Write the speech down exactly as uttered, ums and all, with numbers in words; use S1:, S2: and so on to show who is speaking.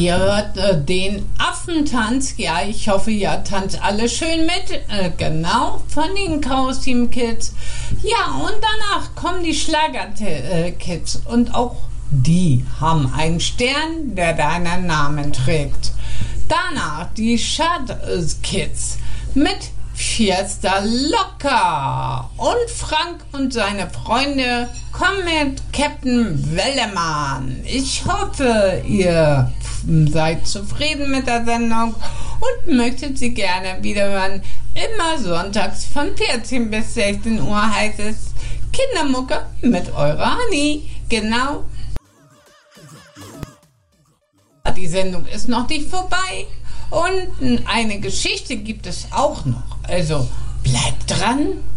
S1: Ihr hört äh, den Affentanz. Ja, ich hoffe, ihr tanzt alle schön mit. Äh, genau, von den Chaos Team Kids. Ja, und danach kommen die Schlager äh, Kids. Und auch die haben einen Stern, der deinen Namen trägt. Danach die Shad Kids mit Fiesta Locker. Und Frank und seine Freunde kommen mit Captain Wellemann. Ich hoffe, ihr seid zufrieden mit der Sendung und möchtet sie gerne wieder hören. Immer sonntags von vierzehn bis sechzehn Uhr heißt es Kindermucke mit eurer Hani. Genau. Die Sendung ist noch nicht vorbei. Und eine Geschichte gibt es auch noch. Also bleibt dran.